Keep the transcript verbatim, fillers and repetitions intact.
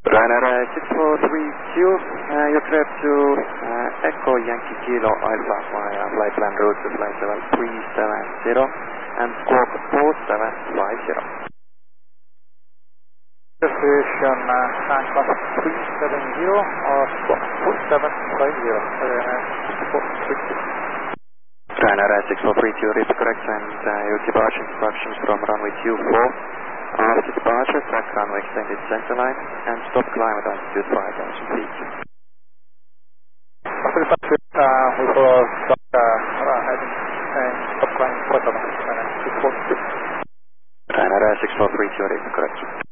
Ryanair six four three two, uh, you're clear to uh, Echo Yankee Kilo Alpha via flight plan route to flight level three seven zero and squawk four seven five zero. Station uh, Hancock three seven zero or squawk four seven five zero. Ryanair six four three two, read correct and uh, your departure instructions from runway two four. After departure, track runway extended center line and stop climb at altitude five thousand feet. After departure, uh, we follow stop, uh, heading and stop climb four thousand, uh, six four three. Ryanair six four three two, read correct.